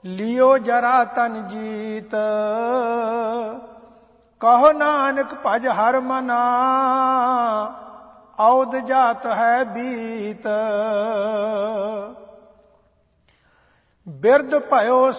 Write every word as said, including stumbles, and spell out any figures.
ਲਿਓ ਜਰਾ ਤਨ ਜੀਤ। ਕਹੋ ਨਾਨਕ ਭਜ ਹਰ ਮਨਾ, ਔਦ ਜਾਤ ਹੈ ਬੀਤ। ਬਿਰਧ ਭਇਓ